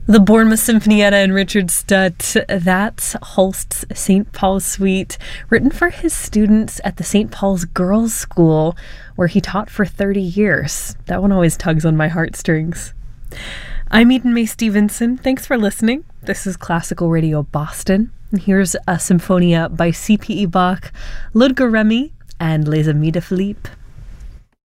The Bournemouth Sinfonietta and Richard Stutt. That's Holst's St. Paul's Suite, written for his students at the St. Paul's Girls' School, where he taught for 30 years. That one always tugs on my heartstrings. I'm Eden May Stevenson. Thanks for listening. This is Classical Radio Boston. And here's a Symphonia by C.P.E. Bach, Ludger Remy, and Les Amis de Philippe.